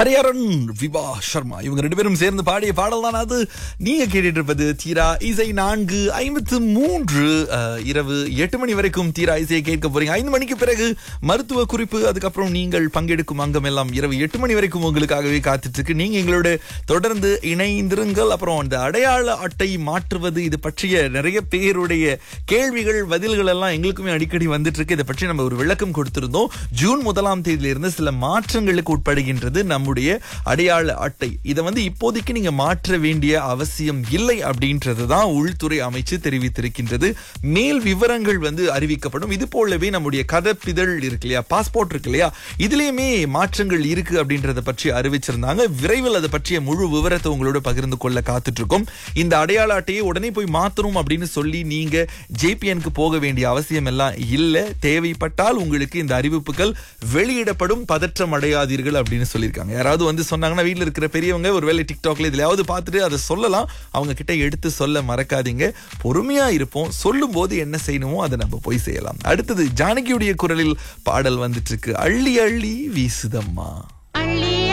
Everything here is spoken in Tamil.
ஹரிஹரன், விபா சர்மா இவங்க ரெண்டு பேரும் சேர்ந்து பாடிய பாடல் தான் அது. நீங்க கேட்டுட்டு இருப்பது தீரா இசை 4:53. இரவு 8 மணி வரைக்கும் தீரா இசையை கேட்க போறீங்க. 5 மணிக்கு பிறகு மருத்துவ குறிப்பு, அதுக்கப்புறம் நீங்கள் பங்கெடுக்கும் அங்கம் எல்லாம் இரவு 8 மணி வரைக்கும் உங்களுக்காகவே காத்துட்டு இருக்கு. நீங்க எங்களோட தொடர்ந்து இணைந்திருங்கள். அப்புறம் அந்த அடையாள அட்டை மாற்றுவது, இது பற்றிய நிறைய பேருடைய கேள்விகள் பதில்கள் எல்லாம் எங்களுக்குமே அடிக்கடி வந்துட்டு இருக்கு. இதை பற்றி நம்ம ஒரு விளக்கம் கொடுத்திருந்தோம். ஜூன் 1ஆம் தேதியிலிருந்து சில மாற்றங்களுக்கு உட்படுகின்றது நம்முடைய அடையாள அட்டை. இதை இப்போதைக்கு நீங்க மாற்ற வேண்டிய அவசியம் இல்லை அப்படின்றதுதான் உள்துறை அமைச்சு தெரிவித்திருக்கின்றது. மேல் விவரங்கள் அறிவிக்கப்படும். இது போலவே நம்முடைய கதப்பிதழ் இருக்கு இல்லையா, பாஸ்போர்ட் இருக்கு இல்லையா, இதுலயுமே மாற்றங்கள் இருக்கு அப்படின்றத பற்றி அறிவிச்சிருந்தாங்க. விரைவில் அதை பற்றிய முழு விவரத்தை உங்களோட பகிர்ந்து கொள்ள காத்துட்டு இருக்கோம். இந்த அடையாள அட்டையை உடனே போய் மாத்தணும் அப்படின்னு சொல்லி நீங்க ஜேபிஎனுக்கு போக வேண்டிய அவசியம் எல்லாம் இல்ல. தேவைப்பட்டால் உங்களுக்கு இந்த அறிவிப்புகள் வெளியிடப்படும், பதற்றம் அடையாதீர்கள் அப்படின்னு சொல்லியிருக்காங்க. யாராவது சொன்னாங்கன்னா வீட்டில் இருக்கிற பெரியவங்க ஒருவேளை டிக்டாக்ல இதுலயாவது பார்த்துட்டு அதை சொல்லலாம். அவங்க கிட்ட எடுத்து சொல்ல மறக்காதீங்க. பொறுமையா இருப்போம். சொல்லும் போது என்ன செய்யணுமோ அதை நம்ம போய் செய்யலாம். அடுத்தது ஜானகியுடைய குரலில் பாடல் வந்துட்டு இருக்கு. அள்ளி அள்ளி வீசுதம்மா.